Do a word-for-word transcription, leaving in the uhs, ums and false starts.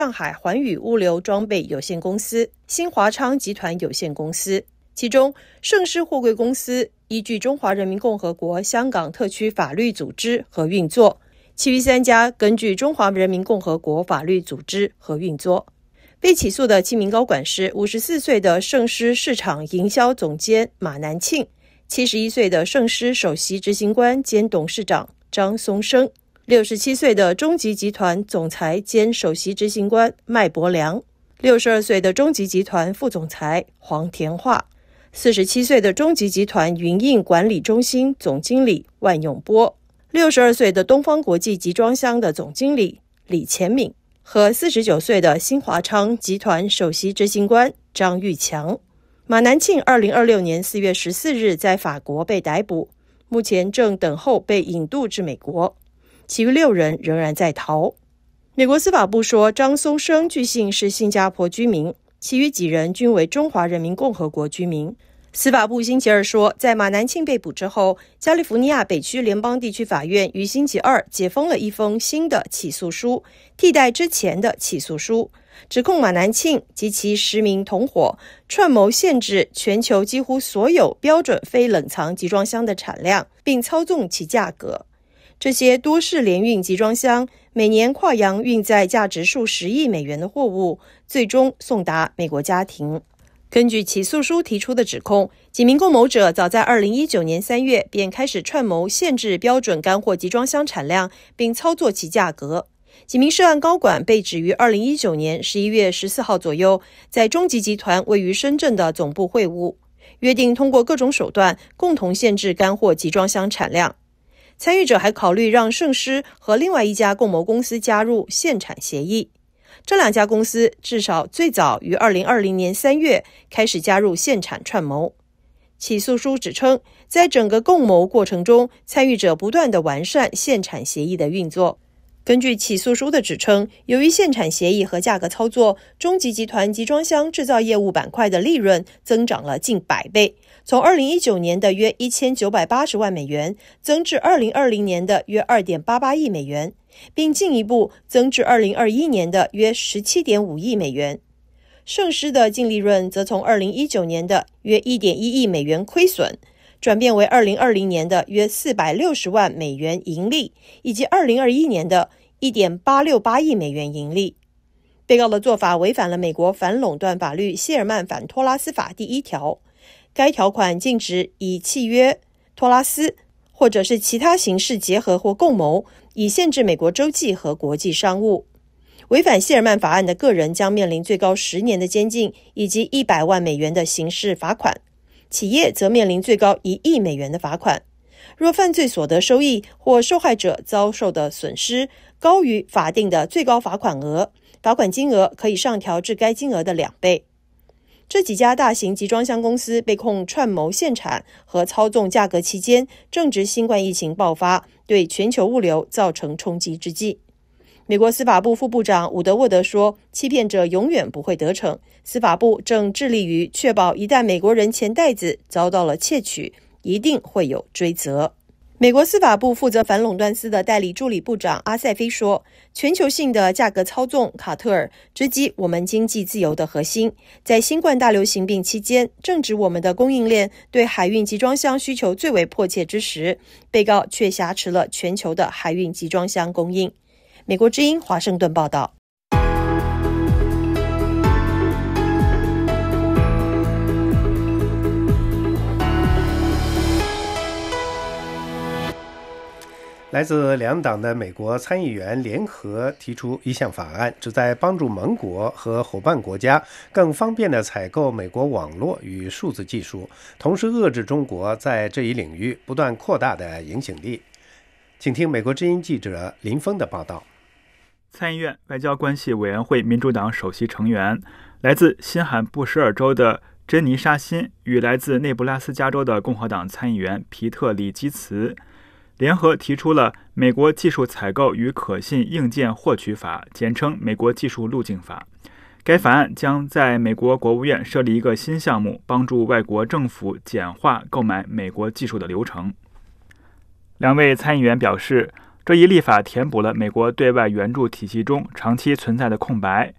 上海环宇物流装备有限公司、新华昌集团有限公司。其中，盛世货柜公司依据中华人民共和国香港特区法律组织和运作，其余三家根据中华人民共和国法律组织和运作。被起诉的七名高管是五十四岁的盛世市场营销总监马南庆，七十一岁的盛世首席执行官兼董事长张松生，六十七岁的中集集团总裁兼首席执行官麦伯良，六十二岁的中集集团副总裁黄田化，四十七岁的中集集团云印管理中心总经理万永波，六十二岁的东方国际集装箱的总经理李前敏和四十九岁的新华昌集团首席执行官张玉强。马南庆二零二六年四月十四日在法国被逮捕，目前正等候被引渡至美国，其余六人仍然在逃。美国司法部说，张松生据信是新加坡居民，其余几人均为中华人民共和国居民。司法部星期二说，在马南庆被捕之后，加利福尼亚北区联邦地区法院于星期二解封了一封新的起诉书，替代之前的起诉书，指控马南庆及其十名同伙串谋限制全球几乎所有标准非冷藏集装箱的产量，并操纵其价格。这些多式联运集装箱每年跨洋运载价值数十亿美元的货物，最终送达美国家庭。根据起诉书提出的指控，几名共谋者早在二零一九年三月便开始串谋限制标准干货集装箱产量，并操作其价格。几名涉案高管被指于二零一九年十一月十四号左右，在中集集团位于深圳的总部会晤，约定通过各种手段共同限制干货集装箱产量。参与者还考虑让盛世和另外一家共谋公司加入限产协议。这两家公司至少最早于二零二零年三月开始加入限产串谋。起诉书指称，在整个共谋过程中，参与者不断地完善限产协议的运作。根据起诉书的指称，由于限产协议和价格操作，中集集团集装箱制造业务板块的利润增长了近百倍，从二零一九年的约一千九百八十万美元增至二零二零年的约 二点八八亿美元，并进一步增至二零二一年的约 十七点五亿美元。盛世的净利润则从二零一九年的约 一点一亿美元亏损，转变为二零二零年的约四百六十万美元盈利，以及二零二一年的 一点八六八亿美元盈利。被告的做法违反了美国反垄断法律谢尔曼反托拉斯法第一条，该条款禁止以契约、托拉斯或者是其他形式结合或共谋，以限制美国洲际和国际商务。违反谢尔曼法案的个人将面临最高十年的监禁以及一百万美元的刑事罚款，企业则面临最高一亿美元的罚款。若犯罪所得收益或受害者遭受的损失高于法定的最高罚款额，罚款金额可以上调至该金额的两倍。这几家大型集装箱公司被控串谋限产和操纵价格期间，正值新冠疫情爆发，对全球物流造成冲击之际。美国司法部副部长伍德沃德说，欺骗者永远不会得逞，司法部正致力于确保一旦美国人钱袋子遭到了窃取，一定会有追责。美国司法部负责反垄断司的代理助理部长阿塞菲说，全球性的价格操纵卡特尔直击我们经济自由的核心，在新冠大流行病期间，正值我们的供应链对海运集装箱需求最为迫切之时，被告却挟持了全球的海运集装箱供应。美国之音华盛顿报道。 来自两党的美国参议员联合提出一项法案，旨在帮助盟国和伙伴国家更方便地采购美国网络与数字技术，同时遏制中国在这一领域不断扩大的影响力。请听美国之音记者林峰的报道。 参议院外交关系委员会民主党首席成员、来自新罕布什尔州的珍妮沙辛与来自内布拉斯加州的共和党参议员皮特里基茨联合提出了美国技术采购与可信硬件获取法，简称美国技术路径法。该法案将在美国国务院设立一个新项目，帮助外国政府简化购买美国技术的流程。两位参议员表示，这一立法填补了美国对外援助体系中长期存在的空白，